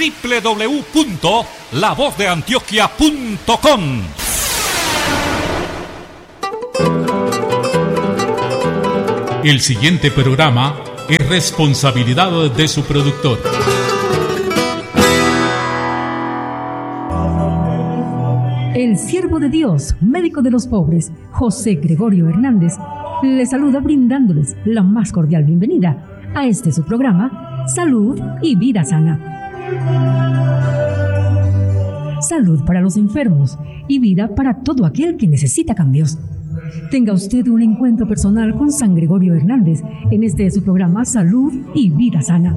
www.lavozdeantioquia.com. El siguiente programa es responsabilidad de su productor. El siervo de Dios, médico de los pobres, José Gregorio Hernández, les saluda brindándoles la más cordial bienvenida a este su programa, Salud y Vida Sana. Salud para los enfermos y vida para todo aquel que necesita cambios. Tenga usted un encuentro personal con San Gregorio Hernández en este su programa Salud y Vida Sana.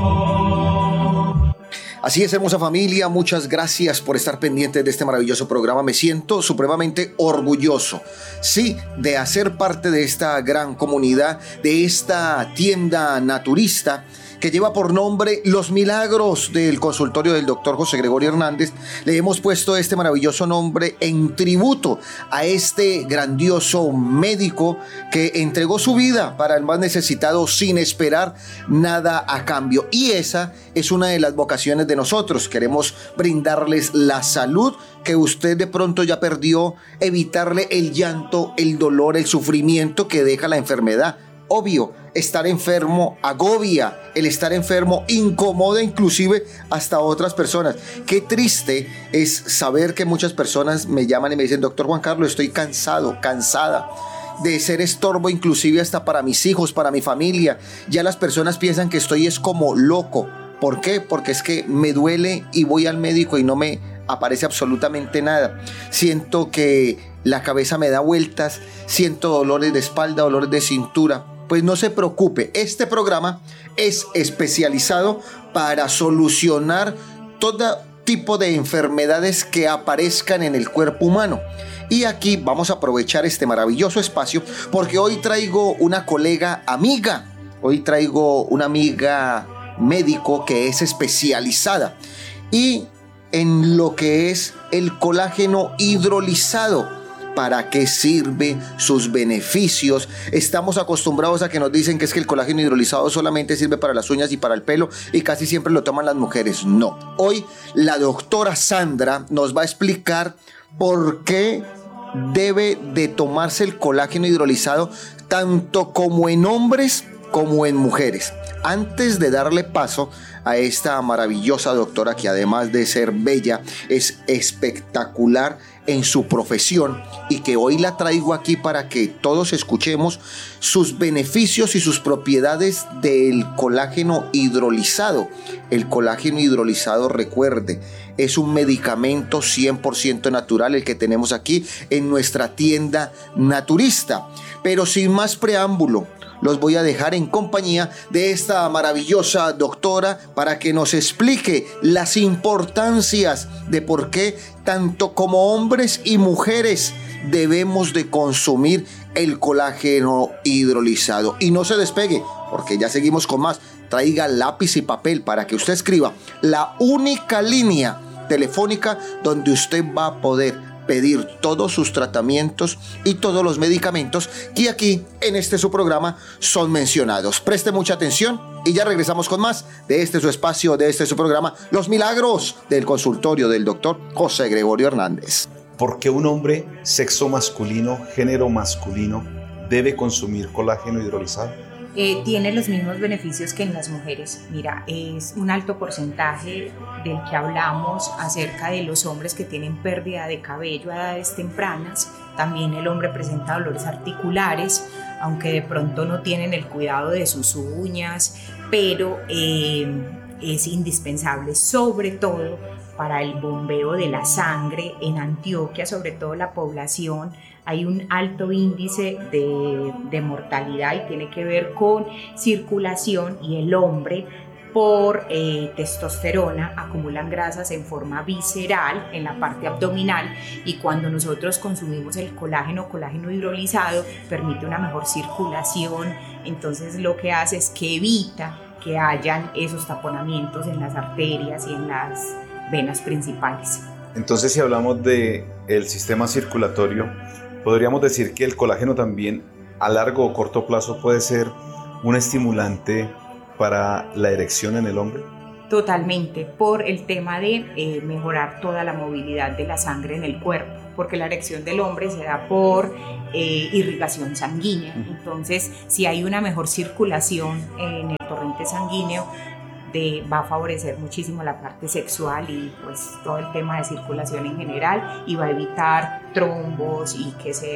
Así es, hermosa familia, muchas gracias por estar pendientes de este maravilloso programa. Me siento supremamente orgulloso, sí, de hacer parte de esta gran comunidad, de esta tienda naturista que lleva por nombre Los Milagros del consultorio del doctor José Gregorio Hernández. Le hemos puesto este maravilloso nombre en tributo a este grandioso médico que entregó su vida para el más necesitado sin esperar nada a cambio. Y esa es una de las vocaciones de nosotros. Queremos brindarles la salud que usted de pronto ya perdió, evitarle el llanto, el dolor, el sufrimiento que deja la enfermedad. Obvio, estar enfermo agobia, el estar enfermo incomoda inclusive hasta a otras personas. Qué triste es saber que muchas personas me llaman y me dicen: doctor Juan Carlos, estoy cansado, cansada de ser estorbo inclusive hasta para mis hijos, para mi familia. Ya las personas piensan que estoy es como loco. ¿Por qué? Porque es que me duele y voy al médico y no me aparece absolutamente nada. Siento que la cabeza me da vueltas, siento dolores de espalda, dolores de cintura. Pues no se preocupe, este programa es especializado para solucionar todo tipo de enfermedades que aparezcan en el cuerpo humano. Y aquí vamos a aprovechar este maravilloso espacio porque hoy traigo una colega amiga, hoy traigo una amiga médico que es especializada y en lo que es el colágeno hidrolizado. ¿Para qué sirve? Sus beneficios. Estamos acostumbrados a que nos dicen que es que el colágeno hidrolizado solamente sirve para las uñas y para el pelo y casi siempre lo toman las mujeres. No. Hoy la doctora Sandra nos va a explicar por qué debe de tomarse el colágeno hidrolizado tanto como en hombres como en mujeres. Antes de darle paso a esta maravillosa doctora que además de ser bella es espectacular en su profesión y que hoy la traigo aquí para que todos escuchemos sus beneficios y sus propiedades del colágeno hidrolizado. El colágeno hidrolizado, recuerde, es un medicamento 100% natural el que tenemos aquí en nuestra tienda naturista. Pero sin más preámbulo, los voy a dejar en compañía de esta maravillosa doctora para que nos explique las importancias de por qué tanto como hombres y mujeres debemos de consumir el colágeno hidrolizado. Y no se despegue, porque ya seguimos con más. Traiga lápiz y papel para que usted escriba la única línea telefónica donde usted va a poder pedir todos sus tratamientos y todos los medicamentos que aquí en este su programa son mencionados. Preste mucha atención y ya regresamos con más de este su espacio, de este su programa, Los Milagros del consultorio del doctor José Gregorio Hernández. ¿Por qué un hombre, sexo masculino, género masculino, debe consumir colágeno hidrolizado? Tiene los mismos beneficios que en las mujeres. Mira, es un alto porcentaje del que hablamos acerca de los hombres que tienen pérdida de cabello a edades tempranas. También el hombre presenta dolores articulares, aunque de pronto no tienen el cuidado de sus uñas, pero es indispensable, sobre todo para el bombeo de la sangre. En Antioquia, sobre todo la población, hay un alto índice de mortalidad y tiene que ver con circulación, y el hombre por testosterona acumulan grasas en forma visceral en la parte abdominal, y cuando nosotros consumimos el colágeno hidrolizado permite una mejor circulación. Entonces lo que hace es que evita que hayan esos taponamientos en las arterias y en las venas principales. Entonces, si hablamos del sistema circulatorio, podríamos decir que el colágeno también a largo o corto plazo puede ser un estimulante para la erección en el hombre. Totalmente, por el tema de mejorar toda la movilidad de la sangre en el cuerpo, porque la erección del hombre se da por irrigación sanguínea. Entonces, si hay una mejor circulación en el torrente sanguíneo, va a favorecer muchísimo la parte sexual y pues todo el tema de circulación en general, y va a evitar trombos y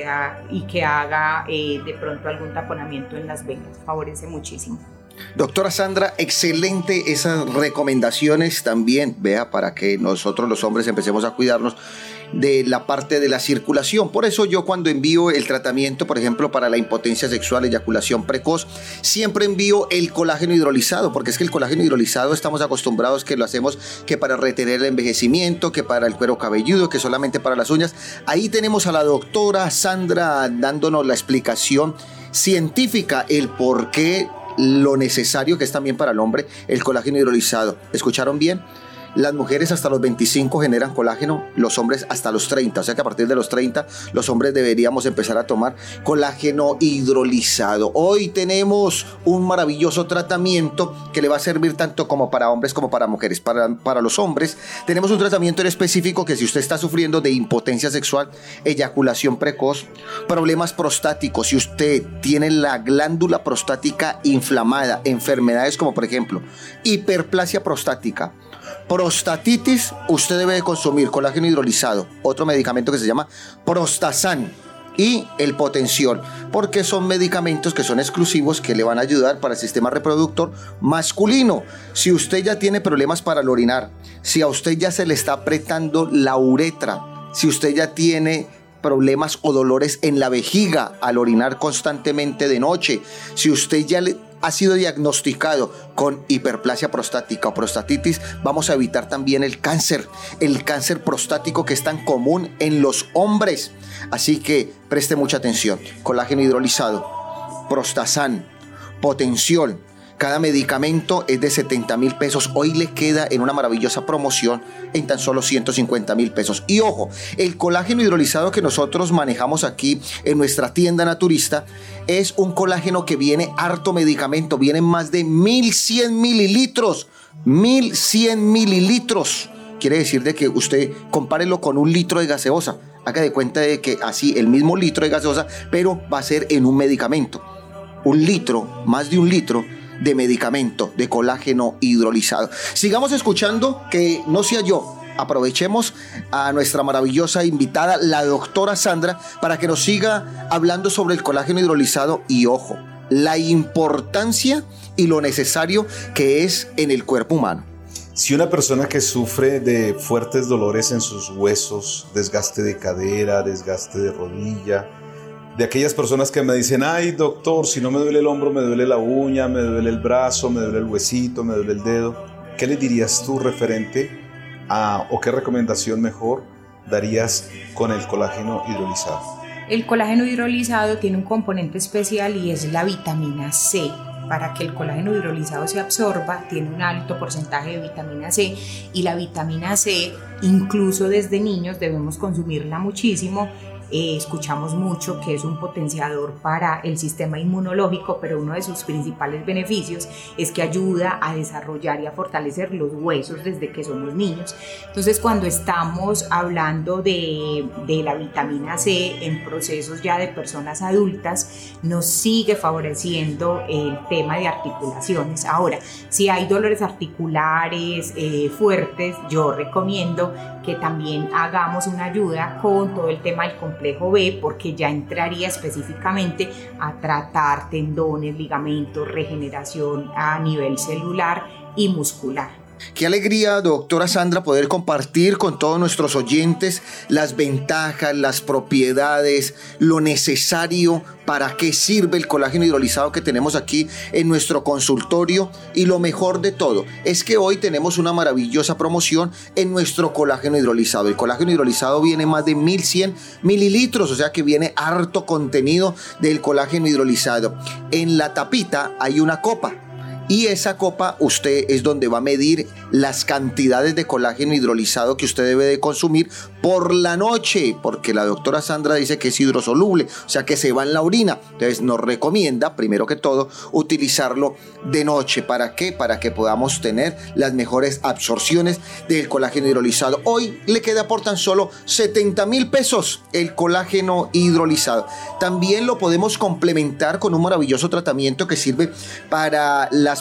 que haga de pronto algún taponamiento en las venas. Favorece muchísimo. Doctora Sandra, excelente esas recomendaciones también, vea, para que nosotros los hombres empecemos a cuidarnos de la parte de la circulación. Por eso yo, cuando envío el tratamiento, por ejemplo, para la impotencia sexual, eyaculación precoz, siempre envío el colágeno hidrolizado, porque es que el colágeno hidrolizado estamos acostumbrados que lo hacemos que para retener el envejecimiento, que para el cuero cabelludo, que solamente para las uñas. Ahí tenemos a la doctora Sandra dándonos la explicación científica, el por qué, lo necesario que es también para el hombre el colágeno hidrolizado. ¿Escucharon bien? Las mujeres hasta los 25 generan colágeno, los hombres hasta los 30, o sea que a partir de los 30 los hombres deberíamos empezar a tomar colágeno hidrolizado. Hoy tenemos un maravilloso tratamiento que le va a servir tanto como para hombres como para mujeres. Para los hombres tenemos un tratamiento en específico que, si usted está sufriendo de impotencia sexual, eyaculación precoz, problemas prostáticos, si usted tiene la glándula prostática inflamada, enfermedades como por ejemplo hiperplasia prostática, prostatitis, usted debe de consumir colágeno hidrolizado, otro medicamento que se llama Prostasan, y el Potenciol, porque son medicamentos que son exclusivos, que le van a ayudar para el sistema reproductor masculino. Si usted ya tiene problemas para el orinar, si a usted ya se le está apretando la uretra, si usted ya tiene problemas o dolores en la vejiga al orinar constantemente de noche, si usted ya ha sido diagnosticado con hiperplasia prostática o prostatitis, vamos a evitar también el cáncer prostático, que es tan común en los hombres. Así que preste mucha atención. Colágeno hidrolizado, Prostasan, Potenciol. Cada medicamento es de 70,000 pesos. Hoy le queda en una maravillosa promoción en tan solo 150,000 pesos. Y ojo, el colágeno hidrolizado que nosotros manejamos aquí en nuestra tienda naturista es un colágeno que viene harto medicamento. Vienen más de 1,100 mililitros. 1,100 mililitros. Quiere decir de que usted compárelo con un litro de gaseosa. Haga de cuenta de que así, el mismo litro de gaseosa, pero va a ser en un medicamento. Un litro, más de un litro de medicamento de colágeno hidrolizado. Sigamos escuchando, que no sea yo. Aprovechemos a nuestra maravillosa invitada, la doctora Sandra, para que nos siga hablando sobre el colágeno hidrolizado y, ojo, la importancia y lo necesario que es en el cuerpo humano. Si una persona que sufre de fuertes dolores en sus huesos, desgaste de cadera, desgaste de rodilla, de aquellas personas que me dicen: ay doctor, si no me duele el hombro, me duele la uña, me duele el brazo, me duele el huesito, me duele el dedo, ¿qué le dirías tú referente a, o qué recomendación mejor darías con el colágeno hidrolizado? El colágeno hidrolizado tiene un componente especial y es la vitamina C. Para que el colágeno hidrolizado se absorba, tiene un alto porcentaje de vitamina C, y la vitamina C, incluso desde niños, debemos consumirla muchísimo. Escuchamos mucho que es un potenciador para el sistema inmunológico, pero uno de sus principales beneficios es que ayuda a desarrollar y a fortalecer los huesos desde que somos niños. Entonces, cuando estamos hablando de la vitamina C en procesos ya de personas adultas, nos sigue favoreciendo el tema de articulaciones. Ahora, si hay dolores articulares fuertes, yo recomiendo que también hagamos una ayuda con todo el tema del complejo B, porque ya entraría específicamente a tratar tendones, ligamentos, regeneración a nivel celular y muscular. Qué alegría, doctora Sandra, poder compartir con todos nuestros oyentes las ventajas, las propiedades, lo necesario, para qué sirve el colágeno hidrolizado que tenemos aquí en nuestro consultorio. Y lo mejor de todo es que hoy tenemos una maravillosa promoción en nuestro colágeno hidrolizado. El colágeno hidrolizado viene más de 1,100 mililitros, o sea que viene harto contenido del colágeno hidrolizado. En la tapita hay una copa y esa copa usted es donde va a medir las cantidades de colágeno hidrolizado que usted debe de consumir por la noche, porque la doctora Sandra dice que es hidrosoluble, o sea que se va en la orina. Entonces nos recomienda, primero que todo, utilizarlo de noche. ¿Para qué? Para que podamos tener las mejores absorciones del colágeno hidrolizado. Hoy le queda por tan solo 70,000 pesos el colágeno hidrolizado. También lo podemos complementar con un maravilloso tratamiento que sirve para la